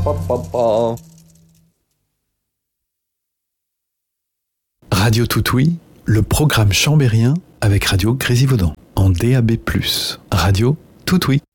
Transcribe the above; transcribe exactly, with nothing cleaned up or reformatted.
Radio Toutouille, le programme chambérien avec Radio Grésivaudan en D A B plus. Radio Toutouille.